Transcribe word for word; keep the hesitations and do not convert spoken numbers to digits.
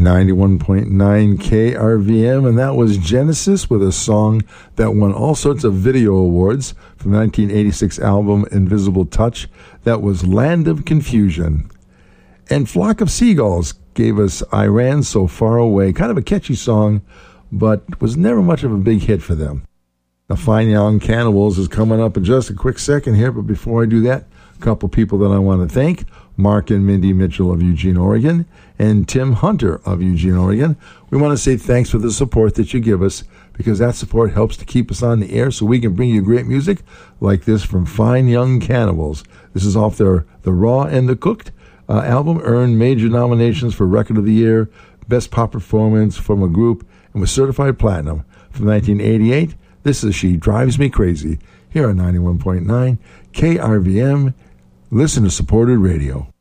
ninety-one point nine K R V M, and that was Genesis with a song that won all sorts of video awards from the nineteen eighty-six album Invisible Touch. That was Land of Confusion. And Flock of Seagulls gave us I Ran So Far Away, kind of a catchy song, but was never much of a big hit for them. Now, Fine Young Cannibals is coming up in just a quick second here, but before I do that, a couple people that I want to thank: Mark and Mindy Mitchell of Eugene, Oregon, and Tim Hunter of Eugene, Oregon. We want to say thanks for the support that you give us, because that support helps to keep us on the air so we can bring you great music like this from Fine Young Cannibals. This is off their The Raw and the Cooked uh, album, earned major nominations for Record of the Year, Best Pop Performance from a Group, and was certified platinum. From nineteen eighty-eight, this is She Drives Me Crazy, here on ninety-one point nine K R V M, listener-supported radio.